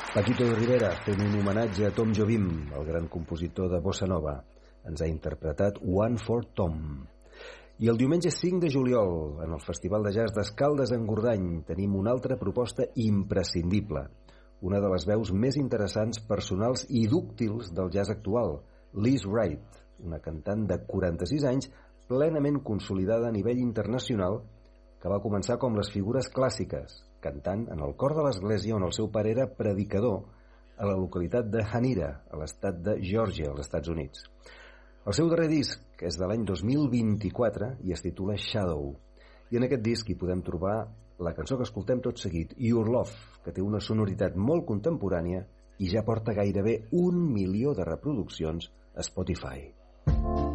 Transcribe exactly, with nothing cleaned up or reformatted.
Paquito Rivera fent un homenatge a Tom Jobim, el gran compositor de bossa nova. Ens ha interpretat One for Tom. I el diumenge cinc de juliol, en el Festival de Jazz d'Escaldes-Engordany, tenim una altra proposta imprescindible. Una de les veus més interessants, personals i dúctils del jazz actual, Liz Wright, una cantant de quaranta-sis anys plenament consolidada a nivell internacional, que va començar com les figures clàssiques, cantant en el cor de l'església on el seu pare era predicador a la localitat de Hanira, a l'estat de Geòrgia, als Estats Units. El seu darrer disc, que és de l'any dos mil vint-i-quatre, i es titula Shadow. I en aquest disc hi podem trobar la cançó que escoltem tot seguit, Your Love, que té una sonoritat molt contemporània i ja porta gairebé un milió de reproduccions a Spotify.